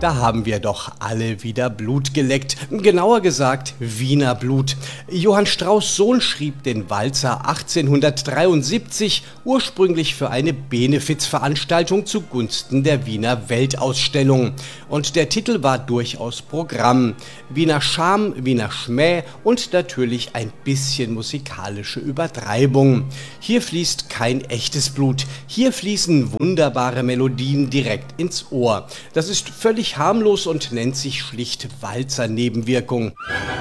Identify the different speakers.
Speaker 1: Da haben wir doch alle wieder Blut geleckt. Genauer gesagt Wiener Blut. Johann Strauß' Sohn schrieb den Walzer 1873 ursprünglich für eine Benefizveranstaltung zugunsten der Wiener Weltausstellung. Und der Titel war durchaus Programm. Wiener Scham, Wiener Schmäh und natürlich ein bisschen musikalische Übertreibung. Hier fließt kein echtes Blut. Hier fließen wunderbare Melodien direkt ins Ohr. Das ist völlig harmlos und nennt sich schlicht Walzer-Nebenwirkung.